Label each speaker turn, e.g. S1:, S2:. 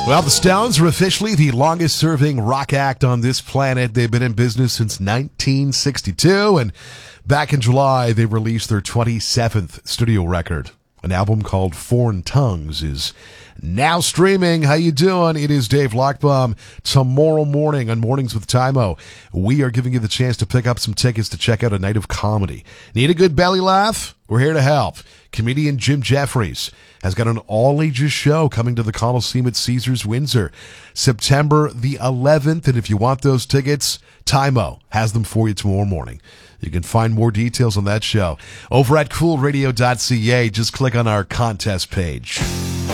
S1: Well, the Stones are officially the longest-serving rock act on this planet. They've been in business since 1962, and back in July, they released their 27th studio record. An album called Foreign Tongues is now streaming. How you doing? It is Dave Lockbaum. Tomorrow morning on Mornings with Tymo, we are giving you the chance to pick up some tickets to check out a night of comedy. Need a good belly laugh? We're here to help. Comedian Jim Jeffries has got an all-ages show coming to the Coliseum at Caesars Windsor, September the 11th. And if you want those tickets, Tymo has them for you tomorrow morning. You can find more details on that show over at coolradio.ca. Just click on our contest page.